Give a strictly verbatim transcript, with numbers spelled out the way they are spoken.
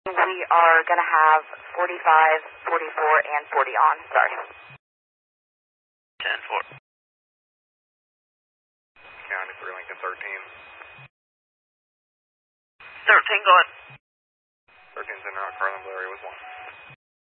We are going to have forty-five, forty-four, and forty on. Sorry. ten four. County three, Lincoln thirteen. thirteen, go ahead. thirteen's in route, Carlin Blue area was one.